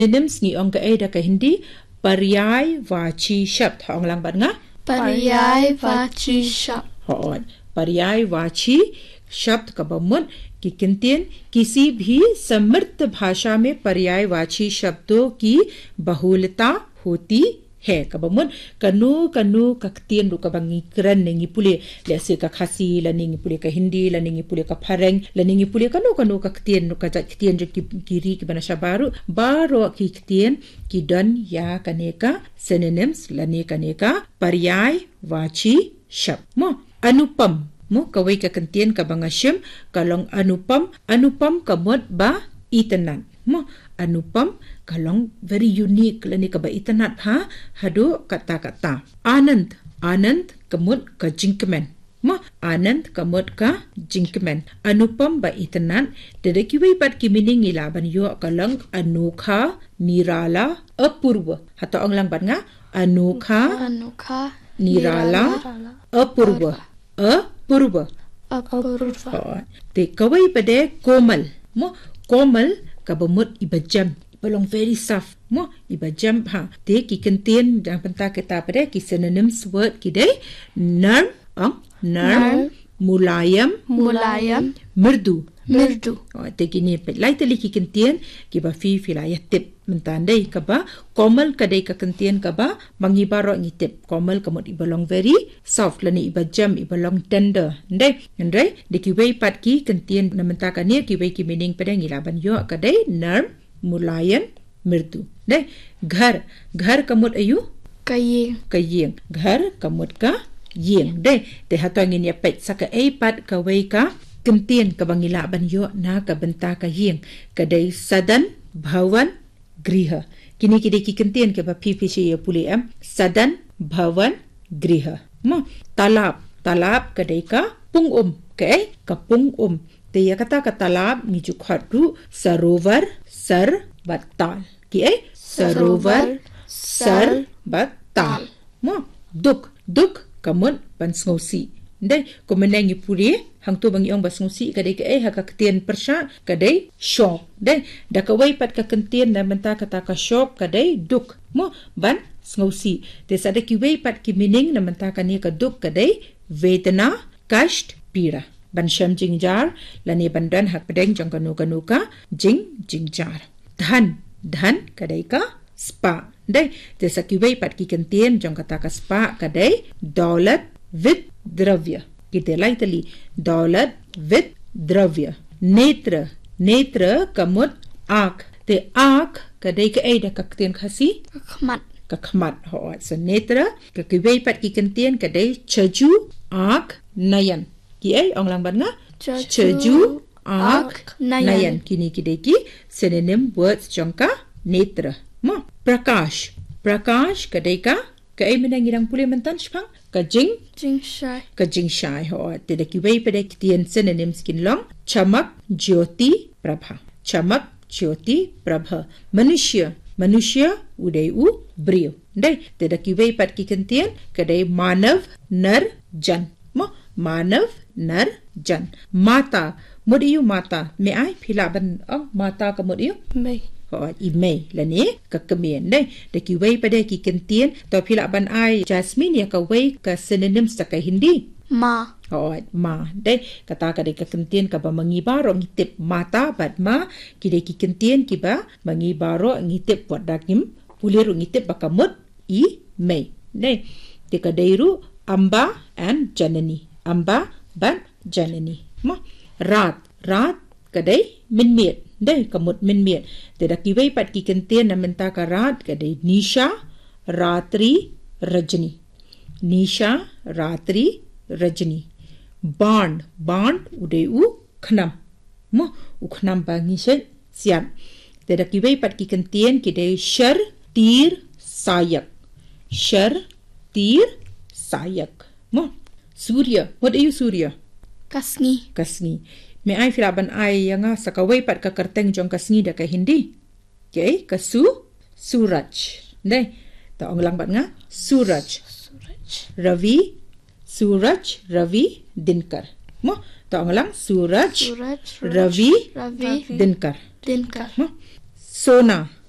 Synonyms ngi ong ka ai da ka Hindi पर्यायवाची शब्द ऑंगलांग बात ना पर्यायवाची शब्द और पर्यायवाची शब्द का बमुन कि किंतियन किसी भी समृद्ध भाषा में पर्यायवाची शब्दों की बहुलता होती है कबमुन कनु kaktian ru kabangi keren nengi pule lese ka khasi laningi pule ka hindi laningi pule ka phareng laningi pule kanu kaktian ru ka kaktian je kiri ki bana baru kaktian ki dan ya kaneka synonyms lane kaneka पर्यायवाची शब्द mo anupam mo kawai ka kantian ka bangashim kalong anupam kamot ba itanan mo anupam kalong very unique lani ka ba itanat ha hadu kata-kata anand kamut ka jinkmen mo anand kamut ka jinkmen anupam ba itanat dedekiwai pat ki meaning ilaban yo kalong anokha nirala apurva hato ang lang bat nga anokha nirala apurva te kawai pade komal mo komal kabamut ibajam balong very soft mo ibajam ha te ki kentien jang penta kita pada ki synonyms word ki dei narm mulayam merdu te ki ni pe lai tali ki kentien ki ba fi filaya tip mentandai ka ba komal kadai ka kentien ka ba mangibaro ngi tip komal kamut ibalong very soft lani ibajam ibalong tender ndai de ki wei pat ki kentien na menta ka ni ki wei ki meaning pada ngilaban yo kadai narm मुलायम मृदु दे घर कमुट अयु कयेंग घर कमुट का येंग दे ते hatangin ya pet saka ai pat ka wei ka kentien ka bangila ban yo na ka benta ka yeng kadai sadan bhavan griha kini ki kentien ke ba phi ya puli am sadan bhavan griha mo talab kadai ka pungum ke ka pungum te ya kata ka talab ni ju khatu sarovar sar batal ki sarovar sar batal mo duk kamun ban sngosi ndai ko menangi puri hang tu bangi ong basngosi kadai ke haka ketien persha kadai shop dai da ka wai pat ka kentien na menta kata ka shop kadai duk mo ban sngosi te sada ki wai pat ki meaning na menta ka ni ka duk kadai vedana kasht pira ban sham jingjar lani bandan hak pedeng jong kanu ka jingjar dhan kadai ka spa dai te sakiwai pat ki kentien jong kata ka spa kadai daulat with dravya kite laitali daulat with dravya netra kamut ak te ak kadai ka ai da kakten khasi kakhmat ho so netra ka kiwai pat ki kentien kadai chaju ak nayan ki ai ong lang ban nga chaju ak nayan kini kideki synonym words jongka netra mo prakash kadai ka ai menangirang puli mentan spang ka jingshai ho te deki wei pada kitien synonym skin long chamak jyoti prabha manusia udai u brio dai te deki wei pat ki kentien kadai manav nar jan mo manav nar jan mata mudiyu mata me ai phila ban mata ka mudiyu mai imei lani ka kemien dai de ki wei pada ki kentien to phila ban ai jasmine ya ka wei ka synonyms ta ka hindi ma dai kata ka de ka kentien ka ba mangibaro ngitip mata bad ma ki de ki kentien ki ba mangibaro ngitip wadagim puliru ngitip bakamut I mei dai de ka deiru amba and janani amba ban janani ma rat kadai minmiet dai kamut minmiet te da ki wei pat ki kentien na menta ka rat kadai nisha ratri rajni band udai u khnam mo u khnam ba ngi sian te da ki wei pat ki kentien ki dai shar tir sayak mo surya what are you surya kasni me ai filaban ai yanga sakawai pat ka karteng jong kasni da ka hindi okay suraj dai ta ong lang bat nga suraj ravi dinkar mo ta ong lang suraj ravi dinkar mo sona